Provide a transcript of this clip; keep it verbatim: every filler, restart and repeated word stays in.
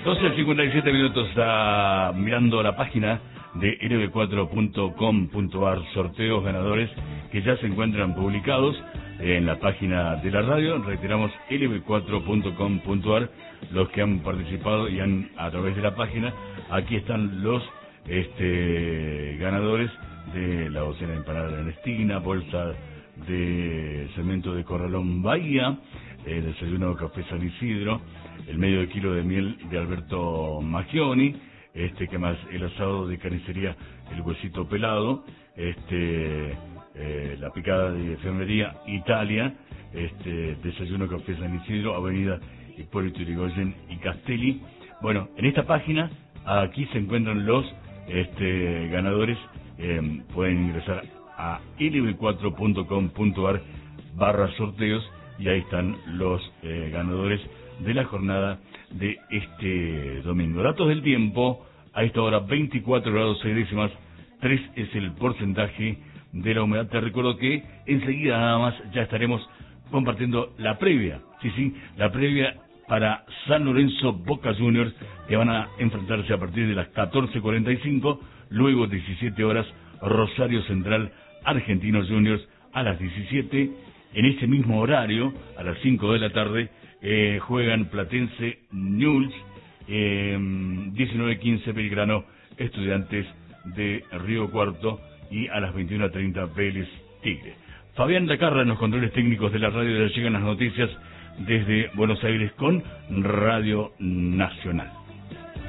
doce cincuenta y siete minutos, está mirando la página de L B cuatro punto com punto ar, sorteos ganadores que ya se encuentran publicados en la página de la radio. Reiteramos, L B cuatro punto com punto ar, los que han participado y han a través de la página. Aquí están los este ganadores de la docena de empanadas de Ernestina, bolsa de cemento de Corralón Bahía, el desayuno café San Isidro, el medio de kilo de miel de Alberto Maggioni, este que más el asado de carnicería El Huesito Pelado, este eh, la picada de enfermería Italia, este desayuno café San Isidro, avenida Hipólito Yrigoyen y Castelli. Bueno, en esta página aquí se encuentran los este ganadores. Eh, pueden ingresar a L B cuatro punto com punto ar barra sorteos y ahí están los eh, ganadores de la jornada de este domingo. Datos del tiempo: a esta hora veinticuatro grados seis décimas, tres es el porcentaje de la humedad. Te recuerdo que enseguida nada más ya estaremos compartiendo la previa, sí, sí, la previa para San Lorenzo Boca Juniors, que van a enfrentarse a partir de las catorce cuarenta y cinco, luego diecisiete horas Rosario Central Argentinos Juniors a las diecisiete. En ese mismo horario, a las cinco de la tarde, eh, juegan Platense Newell's, eh, diecinueve quince Belgrano Estudiantes de Río Cuarto, y a las veintiuna treinta Vélez Tigre. Fabián Dacarra en los controles técnicos de la radio. De Llegan las noticias desde Buenos Aires con Radio Nacional.